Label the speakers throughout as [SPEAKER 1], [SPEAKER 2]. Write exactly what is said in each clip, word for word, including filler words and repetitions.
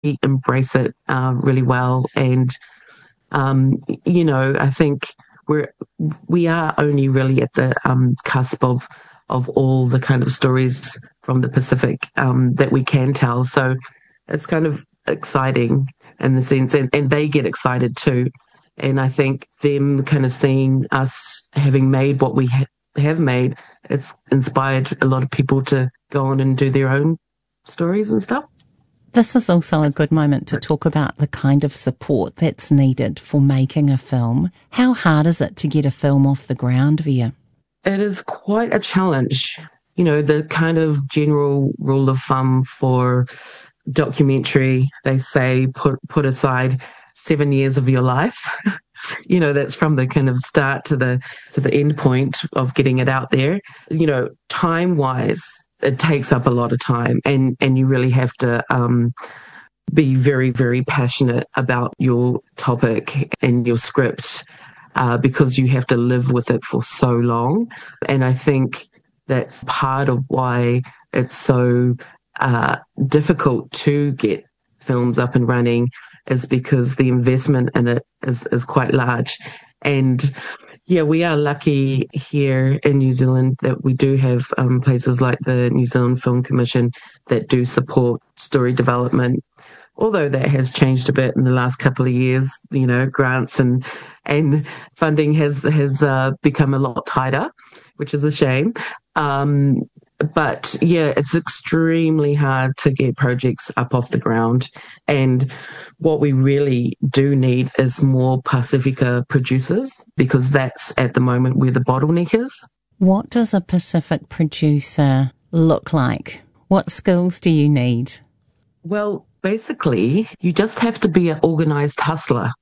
[SPEAKER 1] embrace it uh, really well. And, um, you know, I think we're, we are only really at the um, cusp of, of all the kind of stories from the Pacific um, that we can tell. So it's kind of exciting in the sense, and, and they get excited too. And I think them kind of seeing us having made what we ha- have made, it's inspired a lot of people to go on and do their own stories and stuff.
[SPEAKER 2] This is also a good moment to talk about the kind of support that's needed for making a film. How hard is it to get a film off the ground, Via?
[SPEAKER 1] It is quite a challenge. You know, the kind of general rule of thumb for documentary, they say put put aside seven years of your life. You know, that's from the kind of start to the to the end point of getting it out there. You know, time wise, it takes up a lot of time, and and you really have to um, be very very passionate about your topic and your script uh, because you have to live with it for so long. And I think that's part of why it's so uh, difficult to get films up and running, is because the investment in it is, is quite large. And yeah, we are lucky here in New Zealand that we do have um, places like the New Zealand Film Commission that do support story development. Although that has changed a bit in the last couple of years, you know, grants and and funding has has uh, become a lot tighter, which is a shame. Um, but yeah, it's extremely hard to get projects up off the ground. And what we really do need is more Pacifica producers, because that's at the moment where the bottleneck is.
[SPEAKER 2] What does a Pacific producer look like? What skills do you need?
[SPEAKER 1] Well, basically, you just have to be an organised hustler.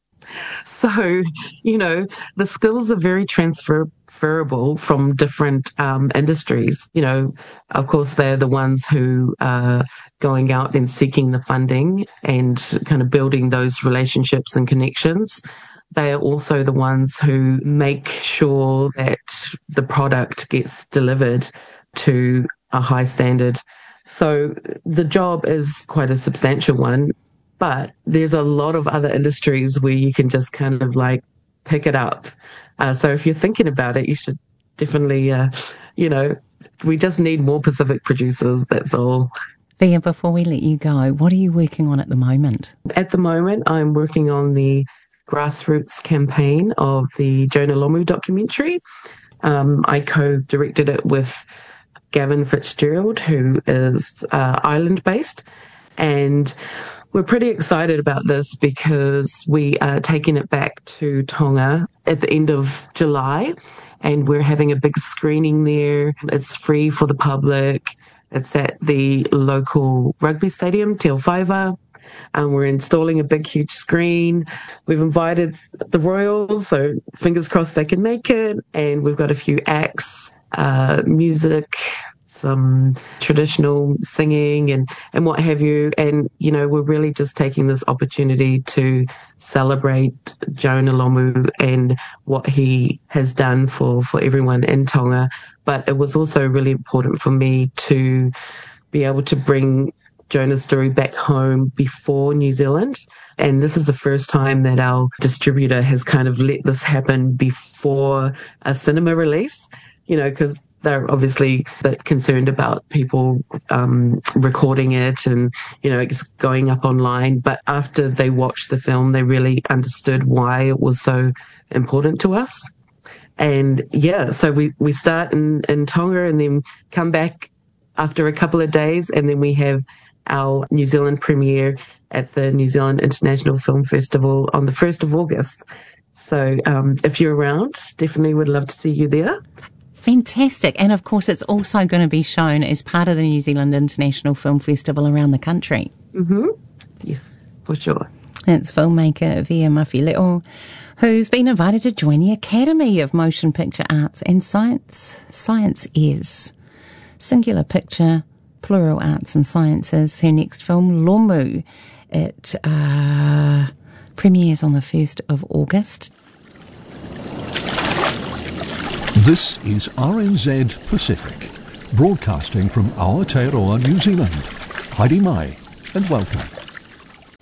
[SPEAKER 1] So, you know, the skills are very transferable from different um, industries. You know, of course, they're the ones who are going out and seeking the funding and kind of building those relationships and connections. They are also the ones who make sure that the product gets delivered to a high standard. So the job is quite a substantial one, but there's a lot of other industries where you can just kind of like pick it up. Uh, so if you're thinking about it, you should definitely, uh, you know, we just need more Pacific producers, that's all.
[SPEAKER 2] Via, before we let you go, what are you working on at the moment?
[SPEAKER 1] At the moment, I'm working on the grassroots campaign of the Jonah Lomu documentary. Um, I co-directed it with Gavin Fitzgerald, who is uh, island-based, and we're pretty excited about this because we are taking it back to Tonga at the end of July, and we're having a big screening there. It's free for the public. It's at the local rugby stadium, Te Whaiva. Um, we're installing a big, huge screen. We've invited the Royals, so fingers crossed they can make it. And we've got a few acts, uh, music, some traditional singing and, and what have you. And, you know, we're really just taking this opportunity to celebrate Jonah Lomu and what he has done for, for everyone in Tonga. But it was also really important for me to be able to bring Jonah's story back home before New Zealand. And this is the first time that our distributor has kind of let this happen before a cinema release, you know, because they're obviously a bit concerned about people um, recording it and, you know, it's going up online. But after they watched the film, they really understood why it was so important to us. And yeah, so we, we start in, in Tonga and then come back after a couple of days, and then we have our New Zealand premiere at the New Zealand International Film Festival on the first of August. So um, if you're around, definitely would love to see you there.
[SPEAKER 2] Fantastic. And of course, it's also going to be shown as part of the New Zealand International Film Festival around the country.
[SPEAKER 1] Mm-hmm. Yes, for sure.
[SPEAKER 2] It's filmmaker Via Mawhileo, who's been invited to join the Academy of Motion Picture Arts and Science. Science is singular picture, plural arts and sciences. Her next film, Lomu, it uh, premieres on the first of August.
[SPEAKER 3] This is R N Z Pacific, broadcasting from Aotearoa, New Zealand. Haere mai, and welcome.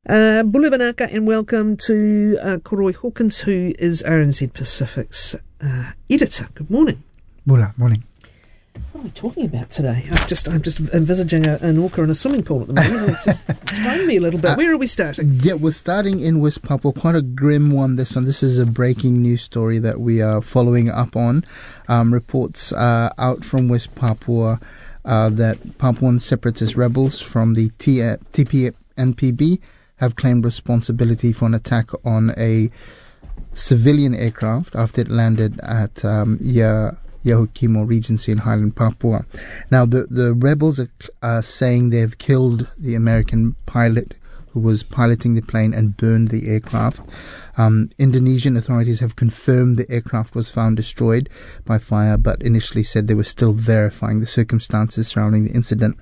[SPEAKER 4] Uh, Bula Vanaka, and welcome to uh, Koroi Hawkins, who is R N Z Pacific's uh, editor. Good morning.
[SPEAKER 5] Bula, morning.
[SPEAKER 4] What are we talking about today? I'm just, I'm just envisaging a, an orca in a swimming pool at the moment. It's just thrown me a little bit. Where are we starting?
[SPEAKER 5] Yeah, we're starting in West Papua. Quite a grim one, this one. This is a breaking news story that we are following up on. Um, reports uh, out from West Papua uh, that Papuan separatist rebels from the T P N P B have claimed responsibility for an attack on a civilian aircraft after it landed at um, Ya Yahukimo Regency in Highland Papua. Now, the, the rebels are uh, saying they've killed the American pilot who was piloting the plane and burned the aircraft. Um, Indonesian authorities have confirmed the aircraft was found destroyed by fire, but initially said they were still verifying the circumstances surrounding the incident.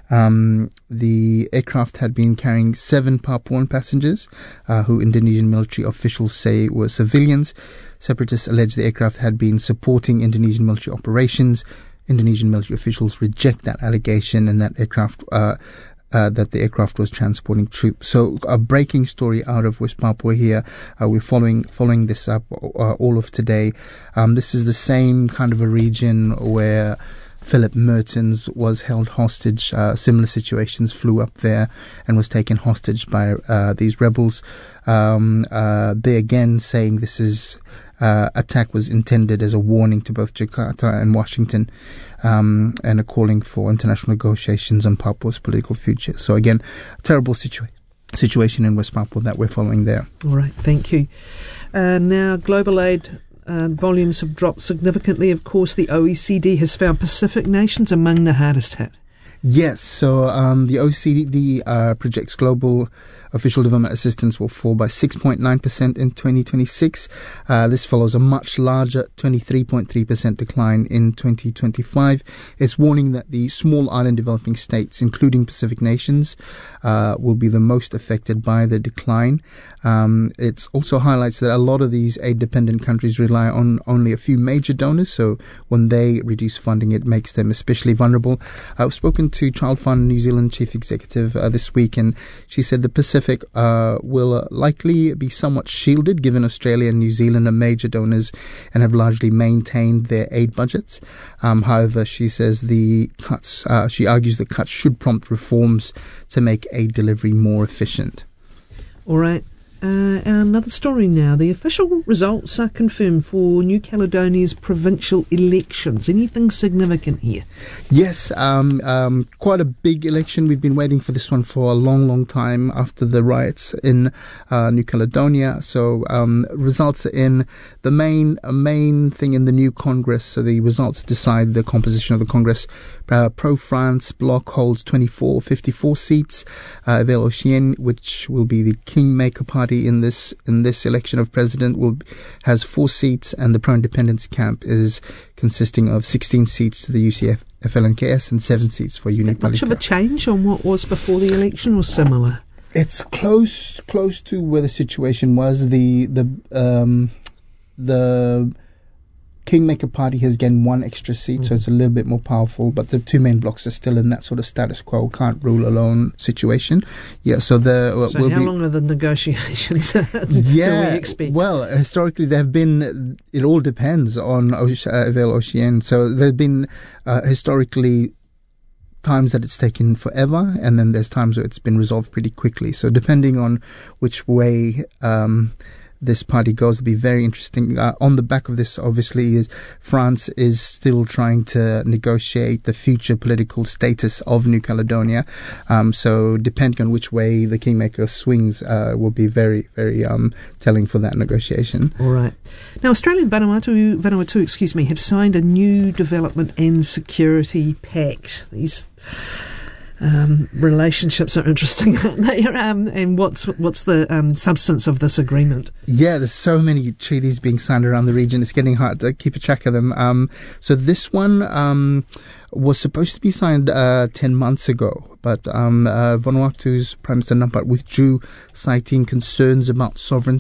[SPEAKER 5] Um, the aircraft had been carrying seven Papuan passengers, uh, who Indonesian military officials say were civilians. Separatists allege the aircraft had been supporting Indonesian military operations. Indonesian military officials reject that allegation, and that aircraft uh, Uh, that the aircraft was transporting troops. So a breaking story out of West Papua here. Uh, we're following following this up uh, all of today. Um, this is the same kind of a region where Philip Mertens was held hostage. Uh, similar situations, flew up there and was taken hostage by uh, these rebels. Um, uh, they again saying this is uh, attack was intended as a warning to both Jakarta and Washington. Um, and are calling for international negotiations on Papua's political future. So again, terrible situa- situation in West Papua that we're following there.
[SPEAKER 4] All right, thank you. Uh, now, global aid uh, volumes have dropped significantly. Of course, the O E C D has found Pacific nations among the hardest hit.
[SPEAKER 5] Yes, so um, the O E C D uh, projects global official development assistance will fall by six point nine percent in twenty twenty-six. Uh, this follows a much larger twenty-three point three percent decline in twenty twenty-five. It's warning that the small island developing states, including Pacific nations, uh, will be the most affected by the decline. Um, it also highlights that a lot of these aid-dependent countries rely on only a few major donors, so when they reduce funding, it makes them especially vulnerable. I've spoken to Child Fund New Zealand Chief Executive uh, this week, and she said the Pacific uh, will uh, likely be somewhat shielded, given Australia and New Zealand are major donors and have largely maintained their aid budgets. Um, however, she says the cuts, uh, she argues the cuts should prompt reforms to make aid delivery more efficient.
[SPEAKER 4] All right. Uh, another story now. The official results are confirmed for New Caledonia's provincial elections. Anything significant here?
[SPEAKER 5] Yes, um, um, quite a big election. We've been waiting for this one for a long, long time after the riots in uh, New Caledonia. So um, results are in. The main uh, main thing in the new Congress, so the results decide the composition of the Congress. Uh, Pro-France bloc holds twenty-four fifty-four seats. Uh, Evel Ocean, which will be the Kingmaker Party in this in this election of president, will has four seats, and the Pro-Independence camp is consisting of sixteen seats to the U C F, F L N K S, and seven seats for Union
[SPEAKER 4] Much of a change on what was before the election, or similar?
[SPEAKER 5] It's close close to where the situation was. The the um, the Kingmaker Party has gained one extra seat, mm. so it's a little bit more powerful, but the two main blocks are still in that sort of status quo, can't rule alone situation. Yeah, so the uh,
[SPEAKER 4] so
[SPEAKER 5] will
[SPEAKER 4] how
[SPEAKER 5] be,
[SPEAKER 4] long are the negotiations?
[SPEAKER 5] yeah,
[SPEAKER 4] do we expect?
[SPEAKER 5] Well, historically there have been. It all depends on Evel Ocean. So there have been uh, historically times that it's taken forever, and then there's times where it's been resolved pretty quickly. So depending on which way Um, this party goes, will be very interesting. Uh, on the back of this, obviously, is France is still trying to negotiate the future political status of New Caledonia. Um, so depending on which way the Kingmaker swings, uh, will be very, very um, telling for that negotiation.
[SPEAKER 4] All right. Now, Australia and Vanuatu, Vanuatu, excuse me, have signed a new development and security pact. These Um, relationships are interesting, aren't they? Um, and what's what's the um, substance of this agreement?
[SPEAKER 5] Yeah, there's so many treaties being signed around the region. It's getting hard to keep a track of them. Um, so this one um, was supposed to be signed uh, ten months ago, but um, uh, Vanuatu's Prime Minister Nampat withdrew, citing concerns about sovereignty.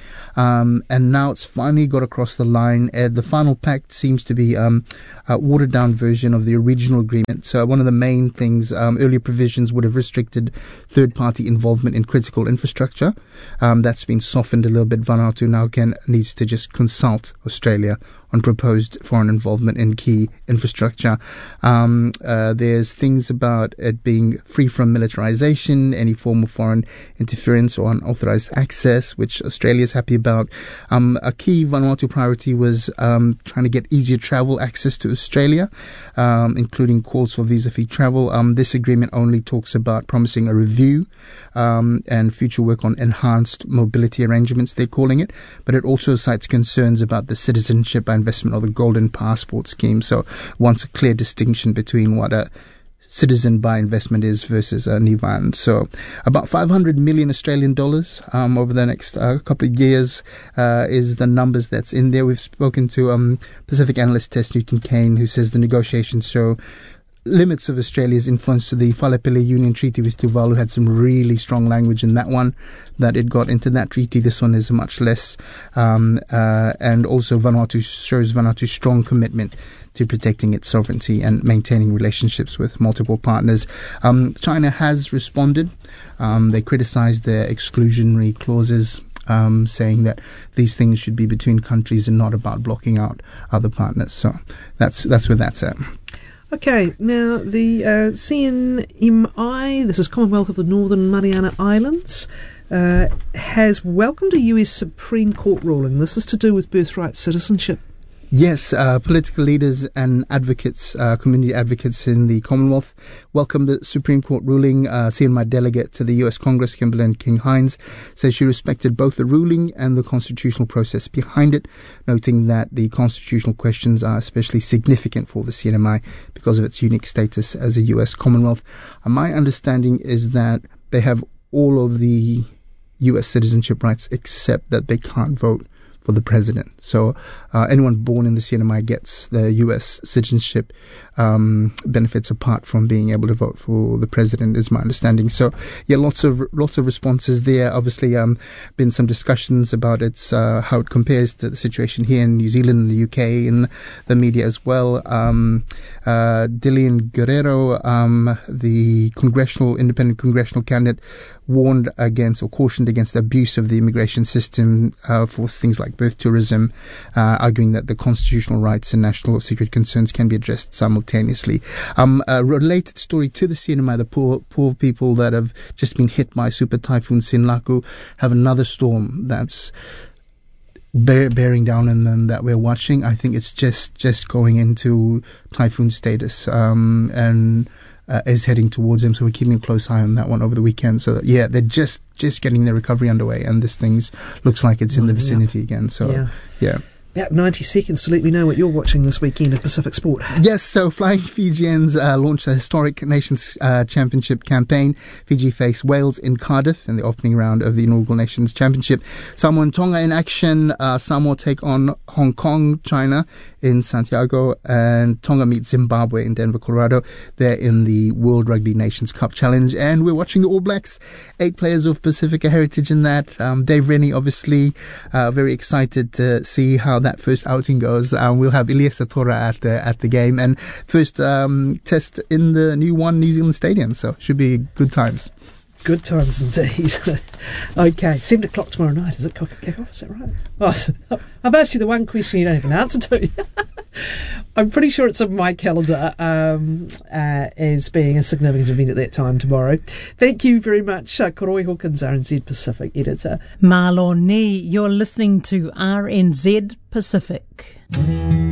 [SPEAKER 5] Um, and now it's finally got across the line. Uh, the final pact seems to be um, a watered-down version of the original agreement. So one of the main things, um, earlier provisions would have restricted third-party involvement in critical infrastructure. Um, that's been softened a little bit. Vanuatu now can needs to just consult Australia on proposed foreign involvement in key infrastructure. Um, uh, there's things about it being free from militarization, any form of foreign interference or unauthorized access, which Australia is happy about. Um, a key Vanuatu priority was um, trying to get easier travel access to Australia, um, including calls for visa-free travel. Um, this agreement only talks about promising a review um, and future work on enhanced mobility arrangements, they're calling it, but it also cites concerns about the citizenship by investment or the golden passport scheme. So wants a clear distinction between what a citizen by investment is versus a Nivan. So about five hundred million Australian dollars um, over the next uh, couple of years uh, is the numbers that's in there. We've spoken to um, Pacific analyst Tess Newton Kane, who says the negotiations show limits of Australia's influence to the Whalepili Union Treaty with Tuvalu. Had some really strong language in that one, that it got into that treaty. This one is much less. Um, uh, and also Vanuatu shows Vanuatu's strong commitment to protecting its sovereignty and maintaining relationships with multiple partners. Um, China has responded. Um, they criticized their exclusionary clauses, um, saying that these things should be between countries and not about blocking out other partners. So that's that's where that's at.
[SPEAKER 4] Okay, now the uh, C N M I, this is Commonwealth of the Northern Mariana Islands, uh, has welcomed a U S Supreme Court ruling. This is to do with birthright citizenship.
[SPEAKER 5] Yes, uh, political leaders and advocates, uh, community advocates in the Commonwealth welcomed the Supreme Court ruling. Uh, C N M I delegate to the U S Congress, Kimberlyn King-Hines, says she respected both the ruling and the constitutional process behind it, noting that the constitutional questions are especially significant for the C N M I because of its unique status as a U S Commonwealth. Uh, my understanding is that they have all of the U S citizenship rights except that they can't vote for the president. So uh, anyone born in the C N M I gets the U S citizenship um, benefits apart from being able to vote for the president, is my understanding. So yeah, lots of lots of responses there. Obviously, um, been some discussions about its uh, how it compares to the situation here in New Zealand and the U K in the media as well. Um, uh, Dillian Guerrero, um, the congressional independent congressional candidate, warned against or cautioned against the abuse of the immigration system uh, for things like birth tourism, uh, arguing that the constitutional rights and national security concerns can be addressed simultaneously. Um, a related story to the C N M I, the poor poor people that have just been hit by Super Typhoon Sinlaku have another storm that's bear, bearing down on them that we're watching. I think it's just, just going into typhoon status um, and Uh, is heading towards them, so we're keeping a close eye on that one over the weekend. So that, yeah, they're just just getting their recovery underway, and this thing's looks like it's in the vicinity again. So yeah. yeah.
[SPEAKER 4] About ninety seconds to let me know what you're watching this weekend at Pacific Sport.
[SPEAKER 5] Yes, so Flying Fijians uh, launched a historic Nations uh, Championship campaign. Fiji face Wales in Cardiff in the opening round of the inaugural Nations Championship. Samoa and Tonga in action. Uh, Samoa take on Hong Kong, China in Santiago, and Tonga meet Zimbabwe in Denver, Colorado. They're in the World Rugby Nations Cup Challenge, and we're watching the All Blacks. Eight players of Pacifica heritage in that. Um, Dave Rennie, obviously, uh, very excited to see how that first outing goes. Um, we'll have Iliesa Tora at the at the game, and first um, test in the new One New Zealand Stadium, so should be good times.
[SPEAKER 4] Good times indeed. Okay, seven o'clock tomorrow night. Is it kick off? Is that right? Oh, so I've asked you the one question you don't have an answer to. I'm pretty sure it's on my calendar um, uh, as being a significant event at that time tomorrow. Thank you very much, uh, Koroi Hawkins, R N Z Pacific editor.
[SPEAKER 6] Malo Ni, you're listening to R N Z Pacific.